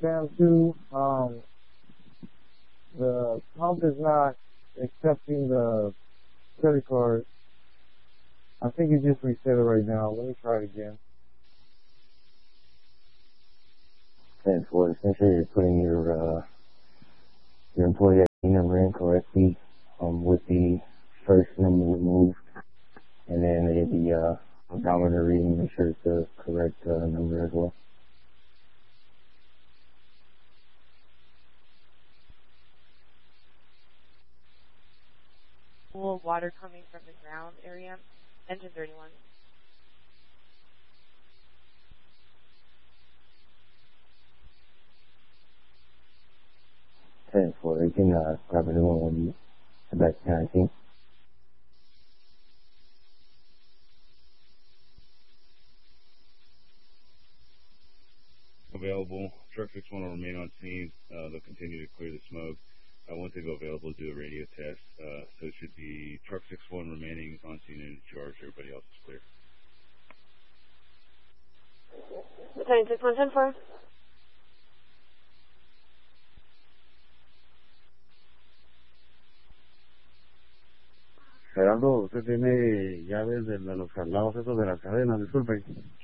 Sam 2, the pump is not accepting the credit card. I think you just reset it right now. Let me try it again. And for essentially you're putting your employee ID number in correctly, with the first number removed, and then the odometer reading, make sure it's the correct number as well. Pool of water coming from the ground area. Engine 31. And for you can grab a new one when you head back to 19. Available. Truck 61 will remain on scene. They'll continue to clear the smoke. Once they go available, do a radio test. So it should be Truck 61 remaining on scene and in charge. Everybody else is clear. Battalion 6110-4. Gerardo, usted tiene llaves de los candados esos de las cadenas, disculpe.